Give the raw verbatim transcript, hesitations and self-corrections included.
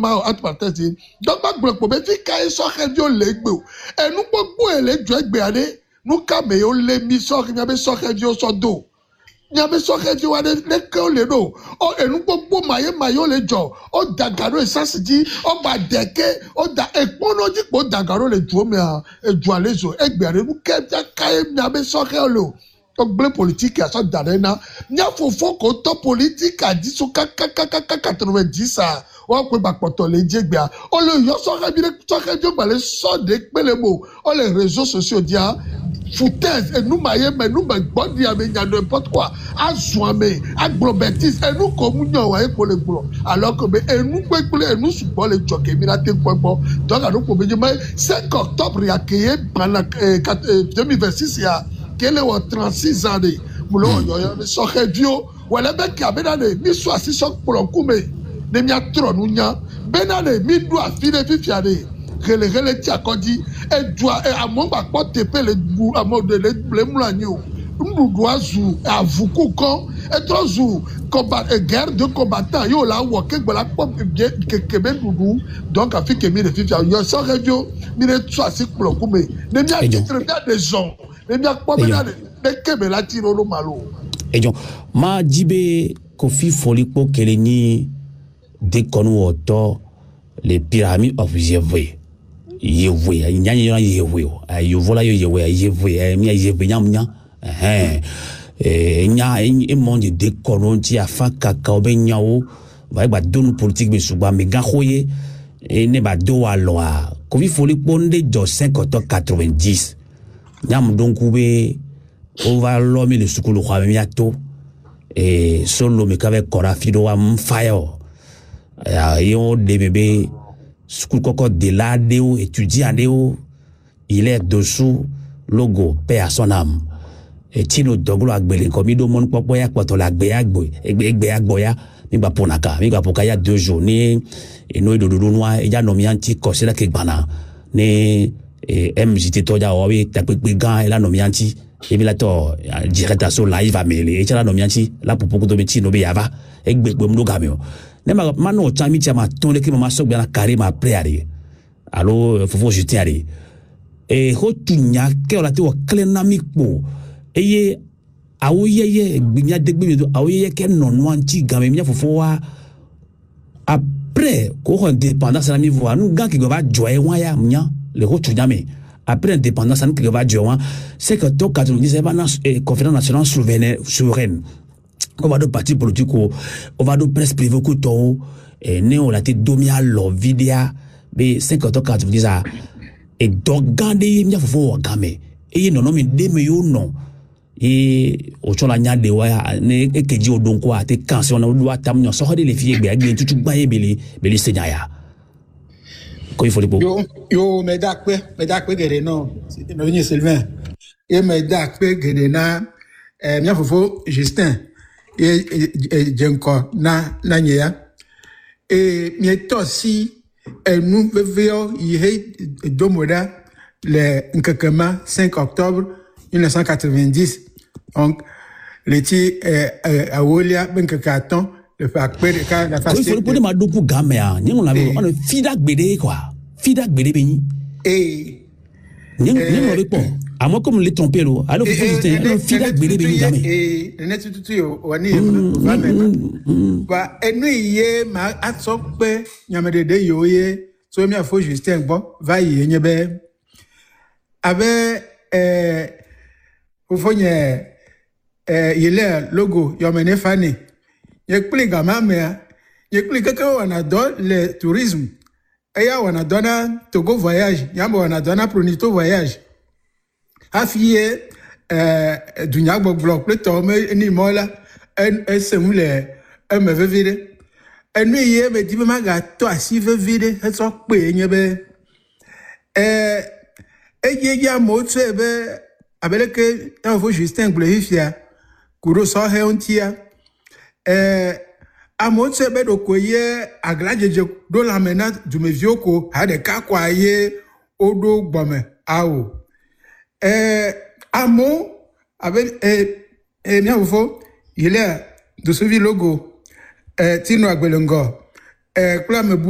ma atpartesi donc ba gbe po be fi kai so khedio legbe enu gbogbo ele jo egbe ade nu ka me o le mi so nya be so khedio so do nya be so khedio ade le ko le do o enu gbogbo maye mayo le jo o dagaro esasiji o ba deke o da epono ji po dagaro le ju mi a eju alezo egbe ade nu ke kai nya be so khedio donc politique à ça d'arena nya fofo ko to politique à dix quatre-vingt-dix ça on peut pas porter les djebia on le yo so ka bi so ka jo ba le so de pelemo on les réseaux sociaux dia foutaise et nous maye mais nous me body ame nya n'importe quoi azuame aglobetis et nous comme nyo wa pour le glo alors que et nous pekule et nous subo le joke mi la te popo donc à nous pour mais cinq octobre ya créé pendant deux mille vingt-six ya quel est trente-six ans de mulo yo yo so radio wala be ka be na de mi so asi so polonkume ne mi atro nu nya be na de mi do afire fifia de gele gele ti akodi e doa e amon ba pote pe le bu amon de le mlani o ndudu azu avuku kon e trozu combat e guerre de combattant yo la wo ke gbola pop ke ke be ndudu donc afike mi de fifia yo so radio mi de so asi polonkume ne mi atitre des gens et bien quoi bien de kebela tiro lo malo et donc ma jibe kofi foliko keleni de konu oto les pyramides of Yewe Yewe nyanya Yewe ay vola Yewe Yewe mi Yewe nyam nya eh eh nya e monde de konu ti afa kaka obenyawo va ba don politique be suba me gahoye e ne ba do aloa kofi foliko nde jo cinquante quatre-vingt-dix nyam donc be on va l'homme le sukulu kwa miato et solo me kave kora fido wa mfayo ya yo de bébé sukulu koko de la deo étudiant deo il est dessous logo paix à son âme et tino doglo agbele komi do mon popo ya poto la gbe agbo egbe egbe agboya mi gba ponaka mi gba poka ya deux jours ni et no do do noa e ja no mi anti ko se la ke gbana ni et M J T toja obi tapekpe gan ela nomianti ebilato direct aso live amele e chala nomianti la popo to beti no be yava egbegbe mdo gameo ne ma mano chami chama ton le ke mama so bia carré ma préari allo fofo jeter ari e hotunya ke ola te o klenamikpo eye awoyeye egbinya degbe mi do awoyeye ke nonu anti game mi fofo wa après ko indépendance la mi voir nous gan ki go va joye wan ya mnya le retour jamais après l'indépendance nous qui va dire c'est que toi quand on disait pas conférence nationale souveraine souveraine on va de parti politique on va de presse privée que toi et né on la tête domia lo vidéa mais cinquante ans quand on dit ça et donc garder il faut gamé et non non mais des meilleurs non et au chola nya de wa ne ke ji odon ko ate cancer on doit tam nyo so de les filles gbe agbe tutu gba ye bele bele senyaya. Yo, yo, me dakpe, me dakpe gede no, no vini Sylvain. Et me dakpe gede na, eh, mia fofo Justin, et, et, jenko na, na nyea. Et mie tosi, et nous veveo, yé, domoda, le nkekema, cinq octobre mille neuf cent quatre-vingt-dix. Donc, le ti, eh, eh, awolia, ben kekaton, le fakpe de ka, la facile. Il faut le ma doku gamea, ni on a, on a fidak bede, quoi. Fidak bede beni. Et. Ni on répond. À moi, comme les tromper, alors, alors, faut juste un fidak bede beni jamais. Et, le net tout, on est, va même. Bah, et nous, yé, ma, atsope, nyamede de yoye, so mi a faux Justin, bon, va y, nyebe. Avec, euh, au fond, euh, il est logo, yomene fani. Yek pli gama mea, yek pli keke wana don le tourisme. Eya wana dona Togo voyage, yamba wana dona Pronito voyage. Afiye, euh, dunya bo blok ple tome ni mola, en esemu le, en me vevide. En mi ye me dibe maga to asi vevide, en so kwe nyebe. Eh, e ye ya mo tsebe, abeleke, en fo Justin Glorifia, kuro so he ontia. Eh, a mon sebe do koye aglajeje do la mena du me vioko ha de ka kwaye odo gbome awo eh amo avec eh eh bien fo il est de ce logo eh tino agbelongo eh kula me